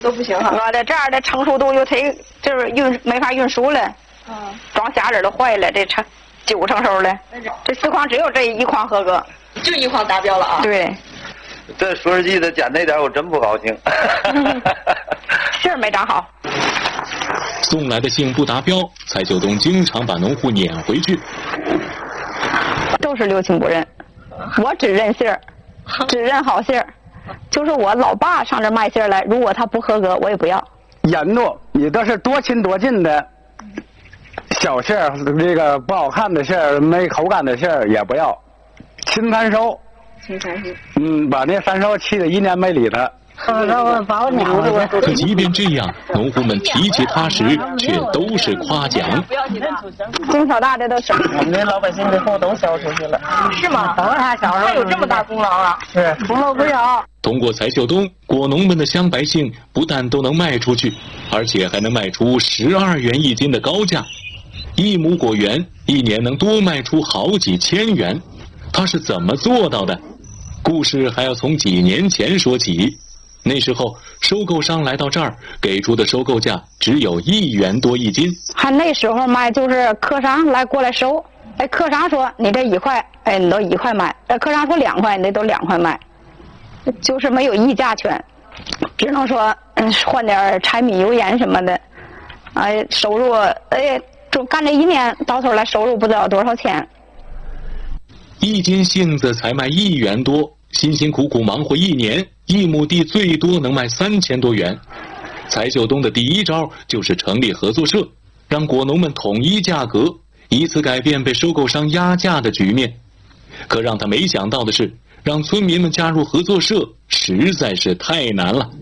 都不行哈。 我的这儿的成熟度又忒就是没法运输了。装虾仁都坏了，这9成熟了。这4筐只有这1筐合格， 就1筐达标了啊。 对。 这说实际的，捡那点我真不高兴。 杏儿没长好。 送来的杏不达标，蔡秀东经常把农户撵回去。 都是六亲不认，我只认杏儿，只认好杏儿。就是我老爸上这卖杏儿来，如果他不合格，我也不要。 严怒，你都是多亲多近的小杏儿，这个不好看的杏儿、没口感的杏儿也不要，亲三收。 亲三收。 把那三收气得1年没理他。 可即便这样，农户们提起他时，却都是夸奖。 从小大这都是。 我们这老百姓最后都消出去了。 是吗？ 都是他小时候。 他有这么大功劳啊？ 是，功劳不小。 通过蔡秀东，果农们的香白杏不但都能卖出去，而且还能卖出12元1斤的高价。1亩果园1年能多卖出好几千元，他是怎么做到的？故事还要从几年前说起。那时候收购商来到这儿，给出的收购价只有1元多1斤。 还那时候卖就是客商过来收，客商说你这1块，你都1块卖；客商说2块，你这都2块卖，就是没有议价权，只能说换点柴米油盐什么的，收入就干这1年，到头来收入不知道多少钱。 1斤杏子才卖1元多，辛辛苦苦忙活1年，1亩地最多能卖3000多元。蔡秀东的第一招就是成立合作社，让果农们统一价格，以此改变被收购商压价的局面。可让他没想到的是，让村民们加入合作社实在是太难了。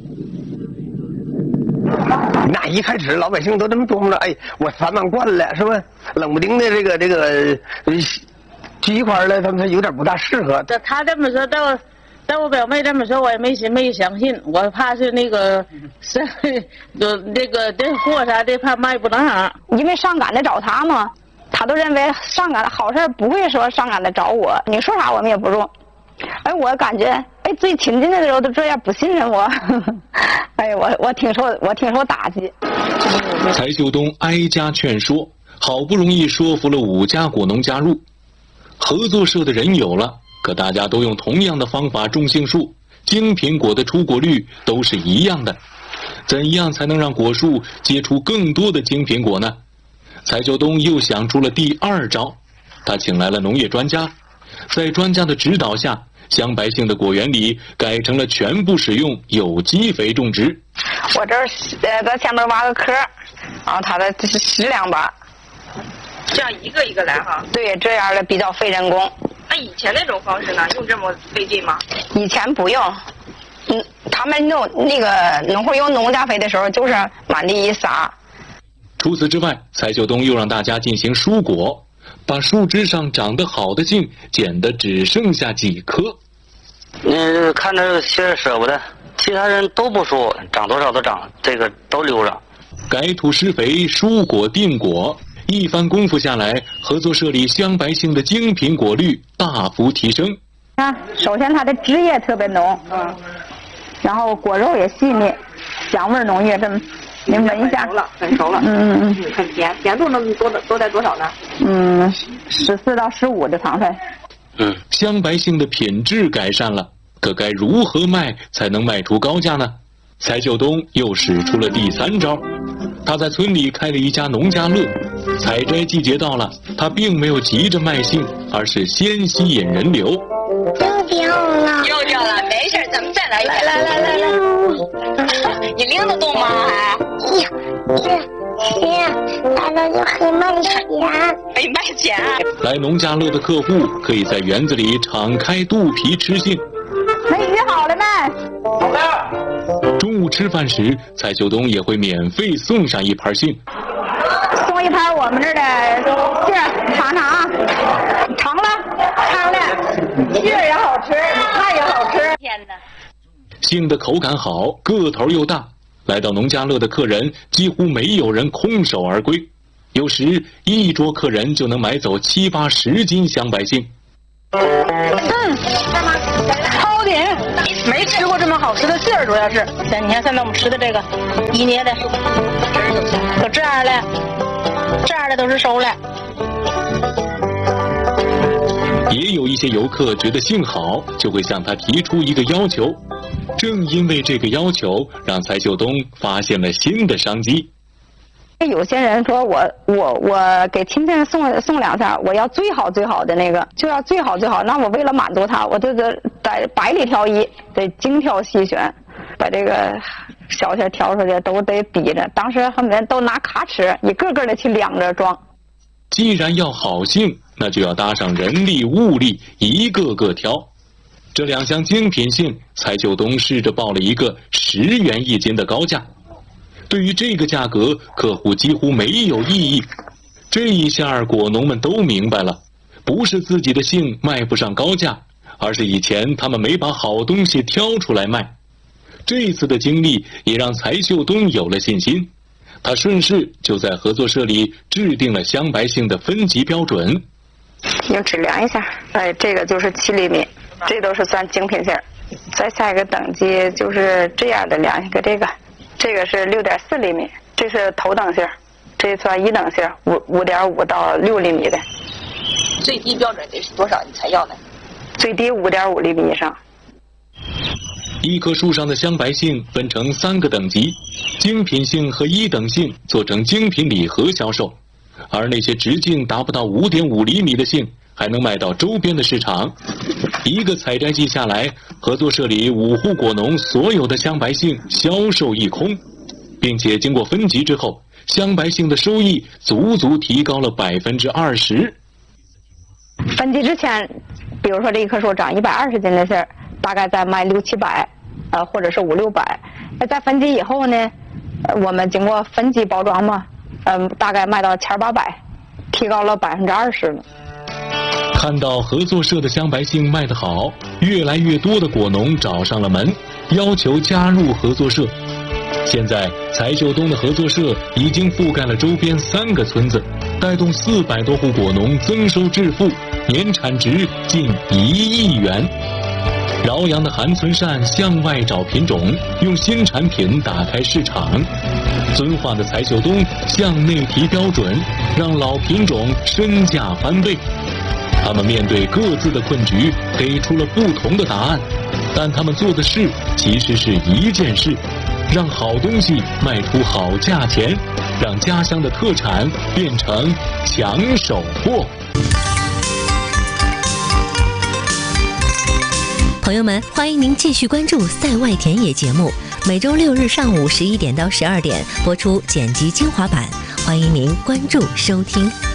那一开始老百姓都这么琢磨着，我3万惯了是吧？冷不丁的这个聚一块了，他们有点不大适合。 他这么说，但我表妹这么说，我也没相信，我怕是那个是这货啥的，怕卖不上。 因为上赶的找他嘛，他都认为上赶的好事不会说上赶的找我，你说啥我们也不中。我感觉最亲近的时候都这样不信任我，我挺受打击。 蔡秀东挨家劝说，好不容易说服了5家果农加入合作社的人有了，可大家都用同样的方法种杏树，精品果的出果率都是一样的，怎样才能让果树结出更多的精品果呢？蔡秀东又想出了第2招，他请来了农业专家，在专家的指导下，香白杏的果园里改成了全部使用有机肥种植。 我这儿在前面挖个坑，然后它的这是10两把， 这样一个一个来哈。 对，这样的比较费人工。 那以前那种方式呢，用这么费劲吗？ 以前不用，他们那个农户用农家肥的时候，就是满地一撒。 除此之外，蔡秀东又让大家进行疏果，把树枝上长得好的杏剪得只剩下几颗。 看着些舍不得，其他人都不说，长多少都长，这个都留着。 改土施肥，疏果定果，一番功夫下来，合作社里香白杏的精品果率大幅提升。 首先它的汁液特别浓，然后果肉也细腻，香味浓郁。这么您闻一下， 很熟了，很甜，甜度能多在多少呢 ？14到15的糖分。 香白杏的品质改善了，可该如何卖才能卖出高价呢？蔡秀东又使出了第3招，他在村里开了一家农家乐。采摘季节到了，他并没有急着卖杏，而是先吸引人流。 又掉了， 没事，咱们再来一遍。来，你拎得动吗？ 来了就可以卖钱。 卖钱。 来农家乐的客户可以在园子里敞开肚皮吃杏。 那鱼好了没？ 好的。 中午吃饭时，蔡秀东也会免费送上1盘杏。 送1盘我们这儿的杏，尝尝啊！尝了，杏也好吃，菜也好吃。 天哪！ 杏的口感好，个头又大，来到农家乐的客人几乎没有人空手而归，有时一桌客人就能买走7、8、10斤香白杏。 超顶！ 你没吃过这么好吃的杏儿，主要是像你看现在我们吃的这个一捏的，都这样了，这样的都是熟了。 也有一些游客觉得杏好，就会向他提出一个要求。正因为这个要求，让蔡秀东发现了新的商机。 有些人说我给亲戚送两下，我要最好最好的那个，就要最好最好。那我为了满足他，我就得百里挑一，得精挑细选，把这个小馅挑出去都得比着。当时他们都拿卡尺一个个的去量着装。 既然要好杏，那就要搭上人力物力，一个个挑。这2箱精品杏，蔡秀东试着报了一个10元1斤的高价。对于这个价格，客户几乎没有异议。这一下果农们都明白了，不是自己的杏卖不上高价，而是以前他们没把好东西挑出来卖。这次的经历也让蔡秀东有了信心，他顺势就在合作社里制定了香白杏的分级标准。 用尺量一下，这个就是7厘米，这都是算精品杏。再下一个等级就是这样的量一个，这个是6.4厘米，这是头等杏，这算1等杏，5.5到6厘米的。 最低标准得是多少你才要呢？ 最低5.5厘米以上。 一棵树上的香白杏分成3个等级，精品杏和1等杏做成精品礼盒销售，而那些直径达不到5.5厘米的杏还能卖到周边的市场。一个采摘季下来，合作社里5户果农所有的香白杏销售一空，并且经过分级之后，香白杏的收益足足提高了20%。 分级之前，比如说这一棵树长120斤的杏，大概在卖600-700，或者是500-600。在分级以后呢，我们经过分级包装嘛，大概卖到1800，提高了20%了。 看到合作社的香白杏卖得好，越来越多的果农找上了门，要求加入合作社。现在蔡秀东的合作社已经覆盖了周边3个村子，带动400多户果农增收致富，年产值近1亿元。饶阳的韩存善向外找品种，用新产品打开市场。遵化的蔡秀东向内提标准，让老品种身价翻倍。他们面对各自的困局，给出了不同的答案，但他们做的事其实是一件事，让好东西卖出好价钱，让家乡的特产变成抢手货。 朋友们，欢迎您继续关注赛外田野节目，每周6日上午11点到12点播出剪辑精华版，欢迎您关注收听。